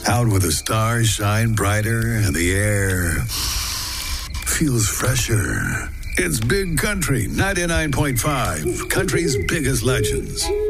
Out where the stars shine brighter and the air feels fresher. It's Big Country 99.5, country's biggest legends.